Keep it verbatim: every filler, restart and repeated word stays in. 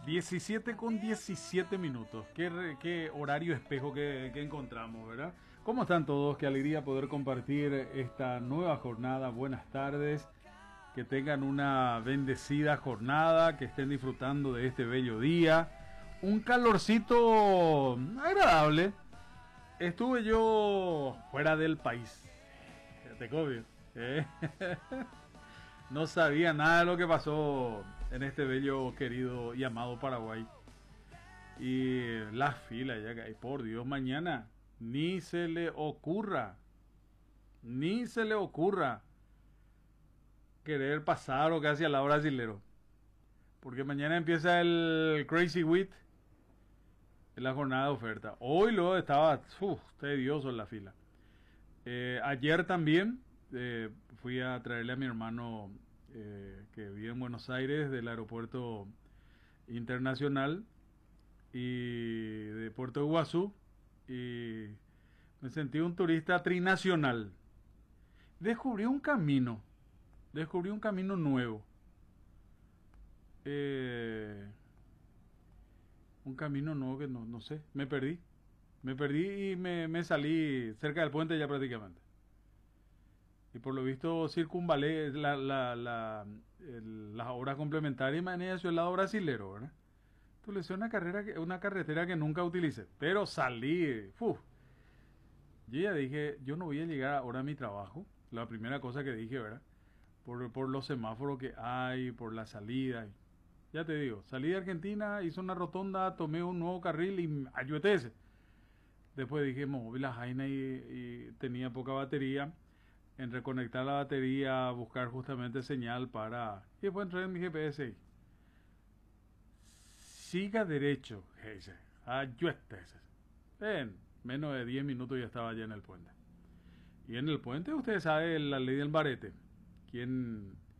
diecisiete con diecisiete minutos. Qué, re- qué horario espejo que, que encontramos, ¿verdad? ¿Cómo están todos? Qué alegría poder compartir esta nueva jornada. Buenas tardes. Que tengan una bendecida jornada, que estén disfrutando de este bello día. Un calorcito agradable. Estuve yo fuera del país. Te cobio. ¿eh? No sabía nada de lo que pasó en este bello, querido y amado Paraguay. Y la fila ya que hay, por Dios, mañana ni se le ocurra, ni se le ocurra querer pasar o casi al lado brasilero. Porque mañana empieza el Crazy Week, la jornada de oferta. Hoy luego estaba uf, tedioso en la fila. Eh, ayer también eh, fui a traerle a mi hermano eh, que vive en Buenos Aires del aeropuerto internacional y de Puerto Iguazú, y me sentí un turista trinacional. Descubrí un camino, descubrí un camino nuevo. Eh, un camino nuevo que no, no sé, me perdí. Me perdí y me, me salí cerca del puente ya prácticamente. Y por lo visto circunvalé la, la, la, el- las obras complementarias y me han ido hacia el lado brasilero, ¿verdad? Tú le hice una carrera que, una carretera que nunca utilicé, pero salí, uf. Yo ya dije, yo no voy a llegar ahora a mi trabajo, la primera cosa que dije, ¿verdad? Por, por los semáforos que hay, por la salida. Ya te digo, salí de Argentina, hice una rotonda, tomé un nuevo carril y ayúdate ese. Después dije, móvil la Jaina y, y tenía poca batería. En reconectar la batería, buscar justamente señal para... Y después entré en mi G P S. Siga derecho, dice. Ayúdate ese. En menos de diez minutos ya estaba allá en el puente. Y en el puente usted sabe la ley del barete. Quien